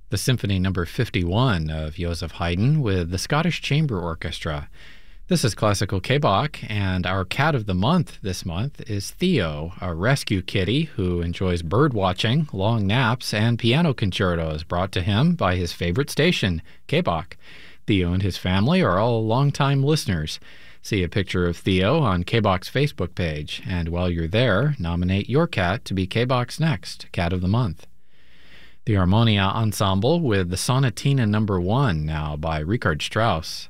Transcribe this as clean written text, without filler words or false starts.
The Symphony Number 51 of Joseph Haydn with the Scottish Chamber Orchestra. This is Classical K-Bach, and our cat of the month this month is Theo, a rescue kitty who enjoys bird watching, long naps, and piano concertos brought to him by his favorite station, K-Bach. Theo and his family are all longtime listeners. See a picture of Theo on K-Bach's Facebook page, and while you're there, nominate your cat to be K-Bach's next Cat of the Month. The Harmonia Ensemble with the Sonatina Number 1 now by Richard Strauss.